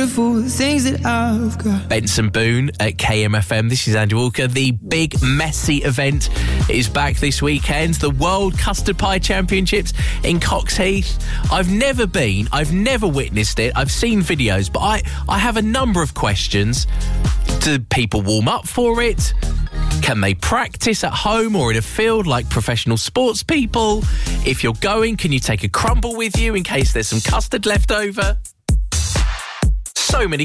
beautiful things that I've got. Benson Boone at KMFM. This is Andrew Walker. The big messy event is back this weekend. The World Custard Pie Championships in Coxheath. I've never been. I've never witnessed it. I've seen videos, but I have a number of questions. Do people warm up for it? Can they practice at home or in a field like professional sports people? If you're going, can you take a crumble with you in case there's some custard left over? So many